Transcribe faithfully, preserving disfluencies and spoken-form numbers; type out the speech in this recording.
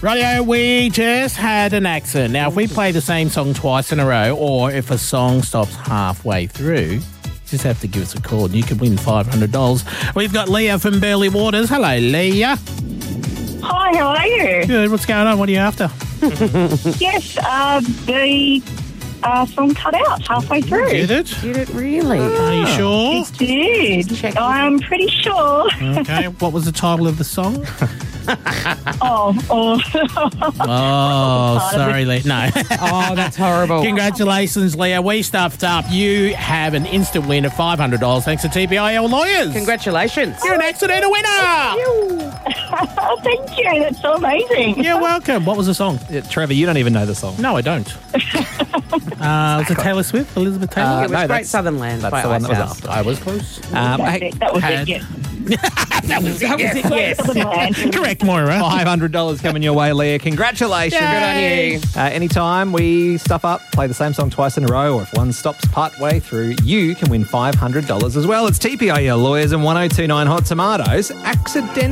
Radio, we just had an accident. Now, if we play the same song twice in a row, or if a song stops halfway through, you just have to give us a call and you can win five hundred dollars. We've got Leah from Burleigh Waters. Hello, Leah. Hi, how are you? Good. What's going on? What are you after? Yes, uh, the uh, song cut out halfway through. Did it? Did it really? Are you sure? It did. I'm pretty sure. Okay. What was the title of the song? oh, oh. Oh, sorry, Leah. No. Oh, that's horrible. Congratulations, Leah. We stuffed up. You have an instant win of five hundred dollars thanks to T P I L Lawyers. Congratulations. You're an accidental winner. Oh, thank you. That's so amazing. You're welcome. What was the song? Yeah, Trevor, you don't even know the song. No, I don't. uh, was it Taylor Swift? Elizabeth Taylor? Uh, it was no, Great that's- Southern Land. That's by the one that was Ice after. I was close. Um, That's hey, it. That was had- it, yes. That was it. Yes. Great Southern Land. Correct, Moira. five hundred dollars coming your way, Leah. Congratulations. Yay. Good on you. Uh, anytime we stuff up, play the same song twice in a row, or if one stops part way through, you can win five hundred dollars as well. It's T P I L Lawyers and one oh two nine Hot Tomatoes. Accidental.